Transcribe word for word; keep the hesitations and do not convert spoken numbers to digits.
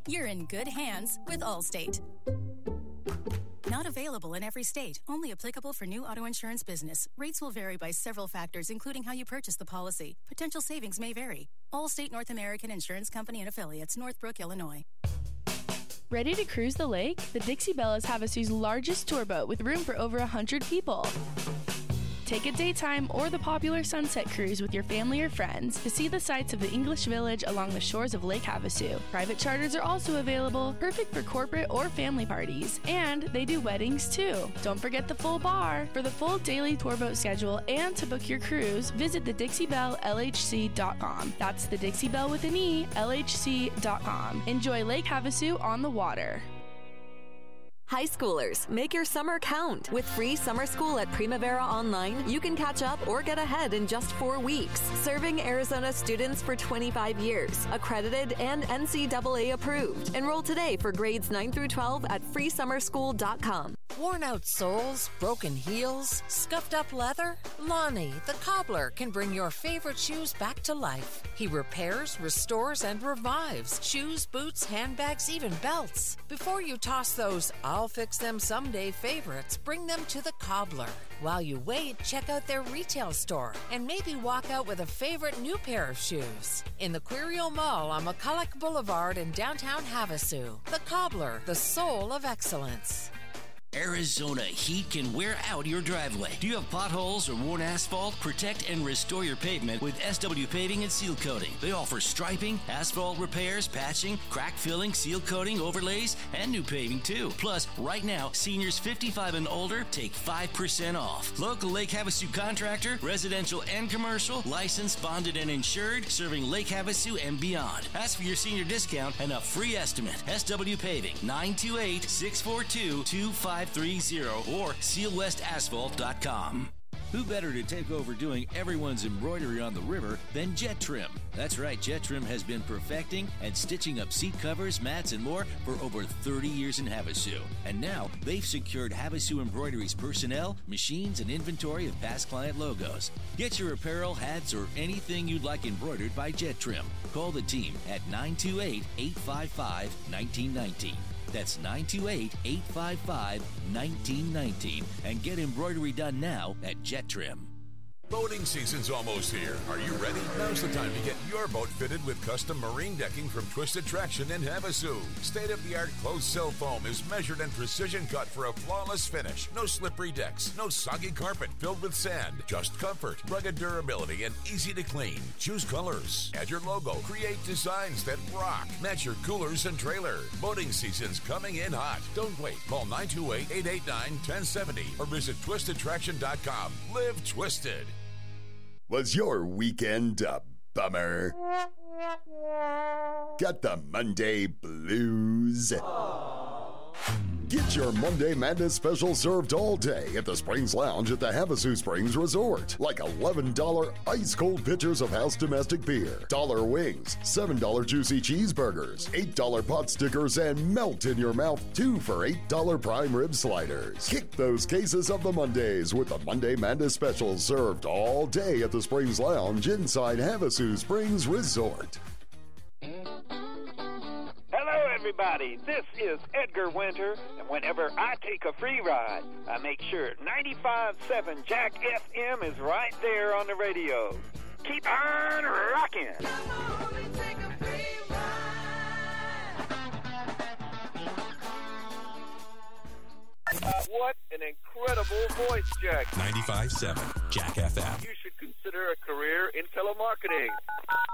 you're in good hands with Allstate. Not available in every state. Only applicable for new auto insurance business. Rates will vary by several factors, including how you purchase the policy. Potential savings may vary. Allstate North American Insurance Company and Affiliates, Northbrook, Illinois. Ready to cruise the lake? The Dixie Belle is Havasu's largest tour boat with room for over one hundred people. Take a daytime or the popular sunset cruise with your family or friends to see the sights of the English Village along the shores of Lake Havasu. Private charters are also available, perfect for corporate or family parties. And they do weddings too. Don't forget the full bar. For the full daily tour boat schedule and to book your cruise, visit the Dixie Belle L H C dot com. That's the Dixie Belle with an E, L H C dot com. Enjoy Lake Havasu on the water. High schoolers, make your summer count. With free summer school at Primavera Online, you can catch up or get ahead in just four weeks. Serving Arizona students for twenty-five years. Accredited and N C double A approved. Enroll today for grades nine through twelve at free summer school dot com. Worn out soles, broken heels, scuffed up leather? Lonnie, the cobbler, can bring your favorite shoes back to life. He repairs, restores, and revives shoes, boots, handbags, even belts. Before you toss those I'll fix them someday favorites, bring them to the cobbler. While you wait, check out their retail store and maybe walk out with a favorite new pair of shoes. In the Quirio Mall on McCulloch Boulevard in downtown Havasu. The Cobbler, the soul of excellence. Arizona heat can wear out your driveway. Do you have potholes or worn asphalt? Protect and restore your pavement with S W Paving and Seal Coating. They offer striping, asphalt repairs, patching, crack filling, seal coating, overlays, and new paving too. Plus, right now, seniors fifty-five and older take five percent off. Local Lake Havasu contractor, residential and commercial, licensed, bonded, and insured, serving Lake Havasu and beyond. Ask for your senior discount and a free estimate. S W Paving, nine two eight, six four two, two five three zero or seal west asphalt dot com. Who better to take over doing everyone's embroidery on the river than Jet Trim? That's right, Jet Trim has been perfecting and stitching up seat covers, mats, and more for over thirty years in Havasu. And now they've secured Havasu Embroidery's personnel, machines, and inventory of past client logos. Get your apparel, hats, or anything you'd like embroidered by Jet Trim. Call the team at nine two eight, eight five five, one nine one nine. That's nine two eight, eight five five, one nine one nine and get embroidery done now at Jet Trim. Boating season's almost here. Are you ready? Now's the time to get your boat fitted with custom marine decking from Twisted Traction in Havasu. State-of-the-art closed sill foam is measured and precision cut for a flawless finish. No slippery decks, no soggy carpet filled with sand. Just comfort, rugged durability, and easy to clean. Choose colors, add your logo, create designs that rock. Match your coolers and trailer. Boating season's coming in hot. Don't wait. Call nine two eight, eight eight nine, one zero seven zero or visit twisted traction dot com. Live twisted. Was your weekend a bummer? Got the Monday blues? Get your Monday Madness special served all day at the Springs Lounge at the Havasu Springs Resort. Like eleven dollars ice-cold pitchers of house domestic beer, one dollar wings, seven dollars juicy cheeseburgers, eight dollars pot stickers, and melt in your mouth two for eight dollars prime rib sliders. Kick those cases of the Mondays with the Monday Madness special served all day at the Springs Lounge inside Havasu Springs Resort. Hello, everybody. This is Edgar Winter, and whenever I take a free ride, I make sure ninety-five point seven Jack F M is right there on the radio. Keep on rocking. Uh, what an incredible voice, Jack. ninety-five point seven Jack F M. You should consider a career in telemarketing.